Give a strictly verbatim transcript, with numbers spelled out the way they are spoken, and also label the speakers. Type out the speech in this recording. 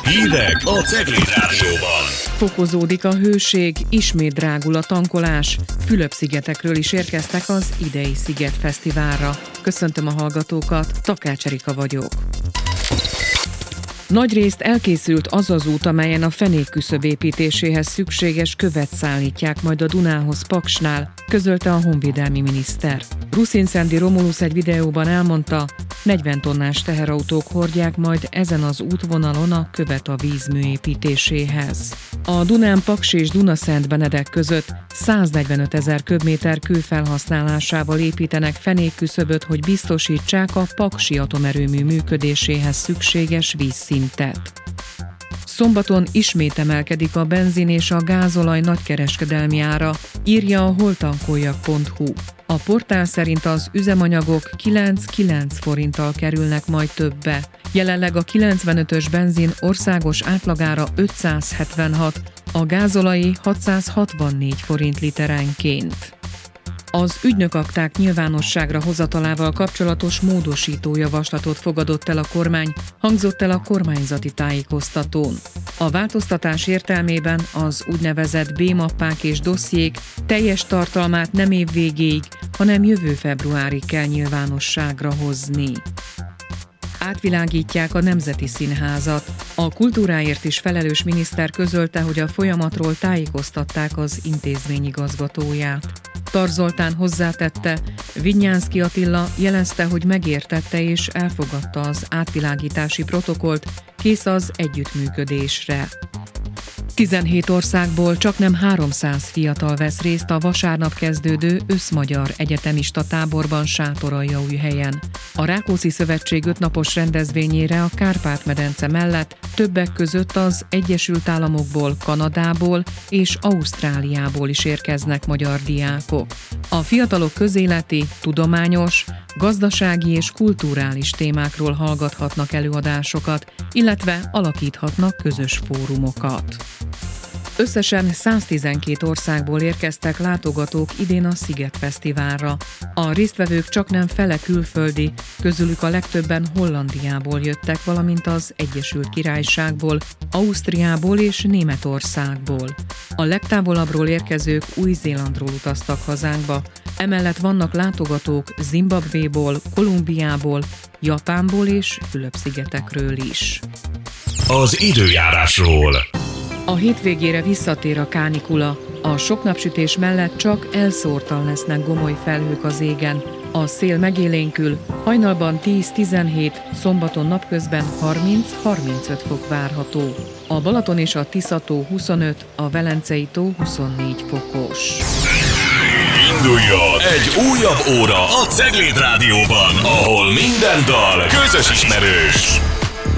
Speaker 1: Hírek a Cegléd Rádióban.
Speaker 2: Fokozódik a hőség, ismét drágul a tankolás. Fülöp-szigetekről is érkeztek az idei Szigetfesztiválra. Köszöntöm a hallgatókat, Takács Erika vagyok. Nagyrészt elkészült az az út, amelyen a fenékküszöb építéséhez szükséges követ szállítják majd a Dunához Paksnál, közölte a honvédelmi miniszter. Ruszinszendi Romulusz egy videóban elmondta, negyven tonnás teherautók hordják majd ezen az útvonalon a követ a vízmű építéséhez. A Dunán Paks és Dunaszent Benedek között száznegyvenöt ezer köbméter kő felhasználásával építenek fenékküszöböt, hogy biztosítsák a paksi atomerőmű működéséhez szükséges vízszintet. Szombaton ismét emelkedik a benzin és a gázolaj nagykereskedelmi ára, írja a holtankoljak pont hu. A portál szerint az üzemanyagok kilenc-kilenc forinttal kerülnek majd többe. Jelenleg a kilencvenötös benzin országos átlagára ötszázhetvenhat, a gázolai hatszázhatvannégy forint literenként. Az ügynökakták nyilvánosságra hozatalával kapcsolatos módosító javaslatot fogadott el a kormány, hangzott el a kormányzati tájékoztatón. A változtatás értelmében az úgynevezett B-mappák és dossziék teljes tartalmát nem év végéig, hanem jövő februárig kell nyilvánosságra hozni. Átvilágítják a Nemzeti Színházat. A kultúráért is felelős miniszter közölte, hogy a folyamatról tájékoztatták az intézmény igazgatóját. Tar Zoltán hozzátette, Vinyánszky Attila jelezte, hogy megértette és elfogadta az átvilágítási protokollt, kész az együttműködésre. tizenhét országból csaknem háromszáz fiatal vesz részt a vasárnap kezdődő összmagyar egyetemista táborban Sátoraljaújhelyen. A Rákóczi Szövetség ötnapos rendezvényére a Kárpát-medence mellett többek között az Egyesült Államokból, Kanadából és Ausztráliából is érkeznek magyar diákok. A fiatalok közéleti, tudományos, gazdasági és kulturális témákról hallgathatnak előadásokat, illetve alakíthatnak közös fórumokat. Összesen száztizenkét országból érkeztek látogatók idén a Szigetfesztiválra. A résztvevők csaknem fele külföldi, közülük a legtöbben Hollandiából jöttek, valamint az Egyesült Királyságból, Ausztriából és Németországból. A legtávolabbról érkezők Új-Zélandról utaztak hazánkba, emellett vannak látogatók Zimbabvéból, Kolumbiából, Japánból és Fülöp-szigetekről is.
Speaker 1: Az időjárásról.
Speaker 2: A hétvégére visszatér a kánikula. A sok napsütés mellett csak elszórtan lesznek gomoly felhők az égen. A szél megélénkül, hajnalban tíz-tizenhét, szombaton napközben harminc-harmincöt fok várható. A Balaton és a Tisza-tó huszonöt, a Velencei tó huszonnégy fokos.
Speaker 1: Induljon egy újabb óra a Cegléd Rádióban, ahol minden dal közös ismerős.